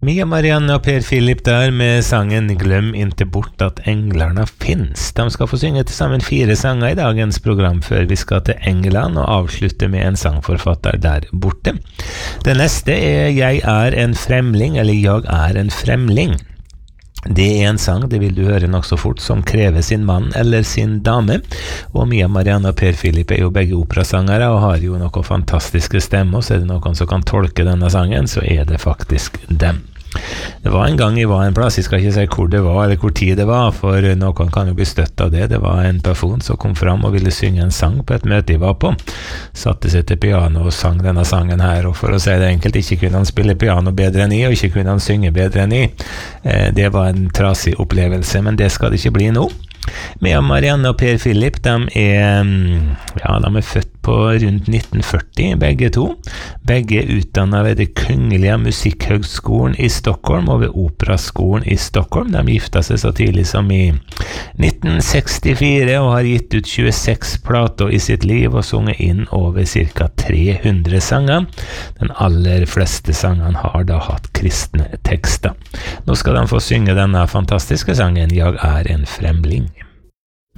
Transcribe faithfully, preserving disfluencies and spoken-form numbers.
Mia Marianne og Per Philip der med sangen Glem inte bort at englarna finns. De skal få synge til sammen fire sanger i dagens program før vi skal til England og avslutte med en sangforfatter der borte. Det neste er Jeg er en fremling, eller Jeg er en fremling. Det er en sang, det vil du høre nok så fort, som krever sin mann eller sin dame. Og Mia Marianne og Per Philip er jo begge operasangere og har jo noen fantastiske stemmer, så er det noen som kan tolke denne sangen, så er det faktisk dem. Det var en gang jeg var en plass, jeg skal ikke si hvor det var eller hvor tid det var, for noen kan jo bli støtt av det. Det var en person som kom fram og ville synge en sang på et møte jeg var på. Satte seg til piano og sang denne sangen her, og for å si det enkelt, ikke kunne han spille piano bedre enn jeg, og ikke kunne han synge bedre enn jeg. Det var en trasig opplevelse, men det skal det ikke bli nå. Mia Marianne og Per Philip, de er, ja, de er født på rundt nitten førti, begge to. Begge utdannet ved det Kungliga Musikkhögskolan i Stockholm og ved Operaskolen i Stockholm. De gifta seg så tidlig som i nitten sekstifire og har gitt ut tjueseks plater i sitt liv og sunget inn over ca. tre hundre sanger. Den aller fleste sangene har da hatt kristne tekster. Nå skal de få synge denne fantastiske sangen Jeg er en fremling.